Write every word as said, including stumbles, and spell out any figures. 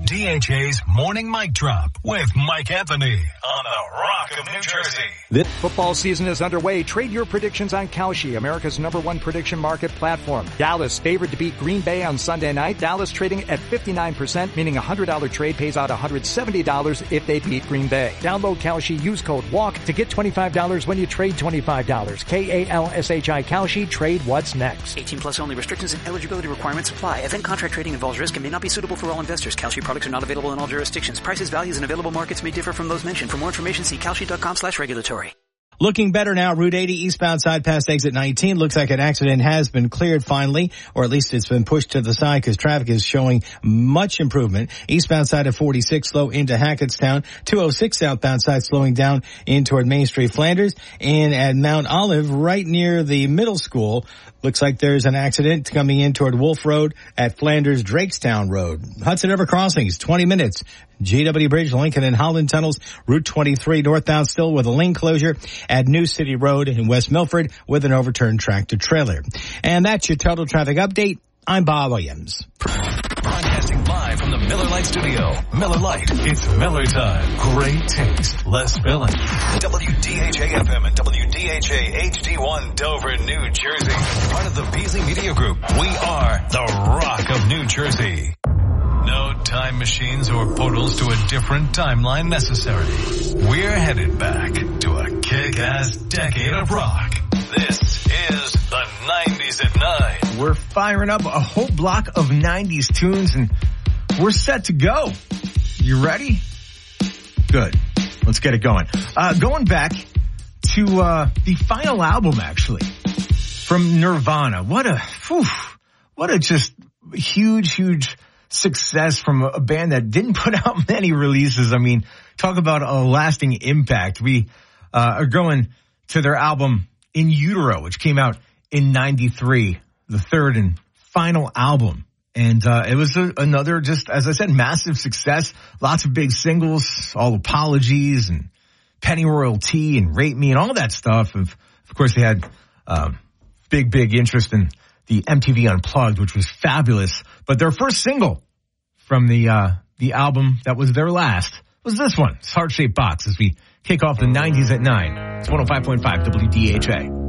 D H A's Morning Mic Drop with Mike Anthony on the Rock of New Jersey. This football season is underway. Trade your predictions on Kalshi, America's number one prediction market platform. Dallas favored to beat Green Bay on Sunday night. Dallas trading at fifty-nine percent, meaning a one hundred dollars trade pays out one hundred seventy dollars if they beat Green Bay. Download Kalshi, use code WALK to get twenty-five dollars when you trade twenty-five dollars. K A L S H I Kalshi, trade what's next. eighteen plus only. Restrictions and eligibility requirements apply. Event contract trading involves risk and may not be suitable for all investors. Kalshi products are not available in all jurisdictions. Prices, values, and available markets may differ from those mentioned. For more information, see kalshi.com slash regulatory. Looking better now, Route eighty eastbound side past exit nineteen. Looks like an accident has been cleared finally, or at least it's been pushed to the side because traffic is showing much improvement. Eastbound side of forty-six slow into Hackettstown. two oh six southbound side slowing down in toward Main Street, Flanders. And at Mount Olive, right near the middle school, looks like there's an accident coming in toward Wolf Road at Flanders, Drakestown Road. Hudson River Crossings, twenty minutes. G W Bridge, Lincoln and Holland Tunnels, Route twenty-three northbound still with a lane closure at New City Road in West Milford with an overturned tractor trailer. And that's your total traffic update. I'm Bob Williams. Broadcasting live from the Miller Lite studio. Miller Lite, it's Miller time. Great taste, less spilling. W D H A F M and W D H A H D one Dover, New Jersey. Part of the Beasley Media Group. We are the Rock of New Jersey. No time machines or portals to a different timeline necessary. We're headed back to a kick-ass decade of rock. This is the nineties at nine. We're firing up a whole block of nineties tunes and we're set to go. You ready? Good. Let's get it going. Uh, going back to uh, the final album, actually, from Nirvana. What a, whew, what a just huge, huge success from a band that didn't put out many releases. I mean, talk about a lasting impact. We uh, are going to their album In Utero, which came out in ninety-three, the third and final album. And uh, it was a, another, just as I said, massive success. Lots of big singles, All Apologies and Pennyroyal Tea and Rape Me and all that stuff. Of, of course, they had um, big, big interest in the M T V Unplugged, which was fabulous. But their first single from the uh the album that was their last was this one. It's Heart Shaped Box as we kick off the nineties at nine. It's one oh five point five W D H A.